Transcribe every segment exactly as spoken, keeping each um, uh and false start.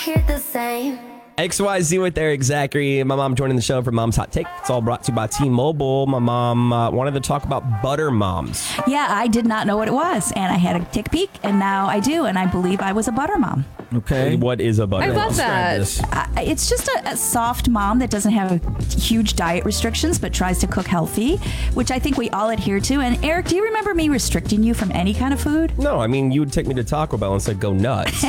hear the same. X Y Z with Eric Zachary. My mom joining the show for Mom's Hot Take. It's all brought to you by T-Mobile. My mom uh, wanted to talk about butter moms. Yeah, I did not know what it was, and I had to take a peek, and now I do, and I believe I was a butter mom. Okay. What is a butter I mom? love that. Uh, it's just a, a soft mom that doesn't have huge diet restrictions, but tries to cook healthy, which I think we all adhere to. And Eric, do you remember me restricting you from any kind of food? No, I mean, you would take me to Taco Bell and say, go nuts.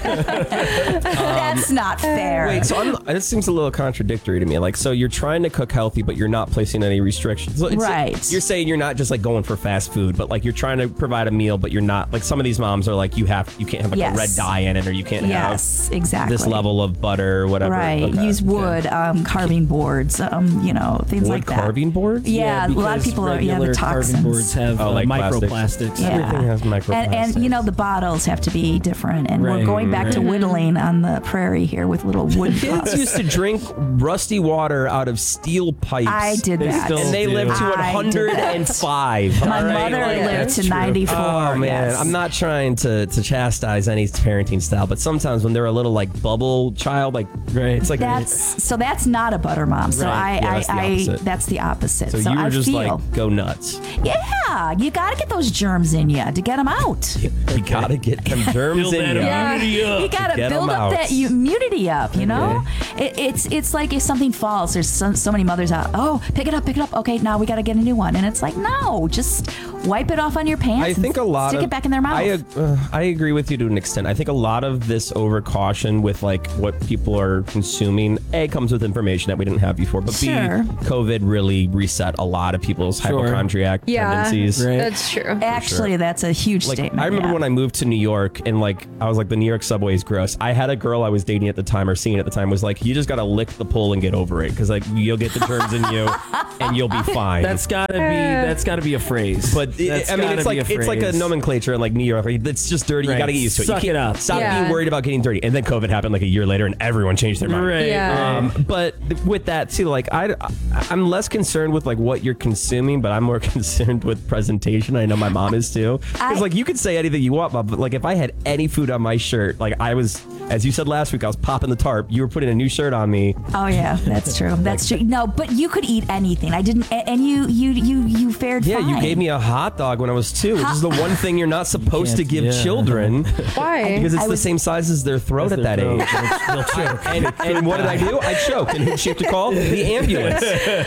That's not fair. Wait, so I'm, this seems a little contradictory to me. Like, so you're trying to cook healthy, but you're not placing any restrictions. So it's, Right. You're saying you're not just like going for fast food, but like you're trying to provide a meal, but you're not. Like some of these moms are like, you have, you can't have like Yes. a red dye in it, or you can't Yes, have exactly. this level of butter or whatever. Right. Okay. Use wood, um, carving boards, um, you know, things Wood like that. carving boards? Yeah, a lot of because people are, yeah, the regular toxins. carving boards have Oh, uh, like microplastics. Yeah. Everything has microplastics. And, and, you know, the bottles have to be different. And we're Right, going back to right. whittling on the prairie here with little wood Kids cups. used to drink rusty water out of steel pipes. I did They that. still And they do. lived to I did that. one hundred five. My all right? mother Like, lived that's to true. ninety-four. Oh man, yes. I'm not trying to to chastise any parenting style, but sometimes when they're a little like bubble child, like Right. it's like That's so. That's not a butter mom. So Right. I, Yeah, that's the I, I, opposite. that's the opposite. so, So, you were I just feel, like go nuts. yeah, you got to get those germs in you to get them out. You gotta get them germs Build in that you. immunity up. You got to get build 'em up out. that immunity up. You know, it, it's it's like if something falls, there's so, so many mothers out. Oh, pick it up, pick it up. Okay, now we got to get a new one. And it's like, no, just wipe it off on your pants. I think a and lot stick of it back in their mouth. I, ag- uh, I agree with you to an extent. I think a lot of this over caution with like what people are consuming, A, comes with information that we didn't have before, but Sure. B, COVID really reset a lot of people's Sure. hypochondriac Yeah, tendencies. Right. that's true. Actually, that's a huge Like statement. I remember yeah. when I moved to New York and like I was like the New York subway is gross. I had a girl I was dating at the time or seeing at the time was like, you just gotta lick the pole and get over it because like you'll get the germs in you and you'll be fine. That's gotta be that's gotta be a phrase. But it, That's I mean, gotta it's be like a it's like a phrase. nomenclature in like New York. Like, it's just dirty. You Right. got to get used to it. You Suck can't- it up. Stop Yeah. being worried about getting dirty. And then COVID happened like a year later, and everyone changed their mind. Right. Yeah. Um, but with that too, like I, I'm less concerned with like what you're consuming, but I'm more concerned with presentation. I know my mom is too, I- because like you could say anything you want, Mom, but like if I had any food on my shirt, like I was, as you said last week, I was popping the tarp. You were putting a new shirt on me. Oh yeah, that's true. That's true. No, but you could eat anything. I didn't, a- and you, you, you, you fared Yeah, fine. you gave me a hot dog when I was two, which is the one thing you're not supposed to can't- give yeah. children. Why? Because it's I the was- same size as their throat at that They'll- age. they'll- they'll choke. And, and what did I do? I choked. And who'd she have to call? The ambulance.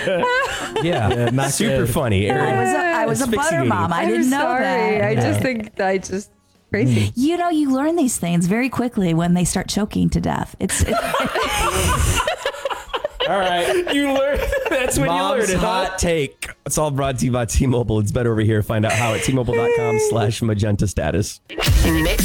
Yeah, not super good. funny. I Aaron. was a, I was a butter Asphyxiating. mom. I I'm didn't know sorry. that. I just think I just crazy. You know, you learn these things very quickly when they start choking to death. It's, it's All right. You learn. That's when Mom's you learn it. huh? hot take. It's all brought to you by T-Mobile. It's better over here. Find out how at T Mobile dot com slash magenta status. Mix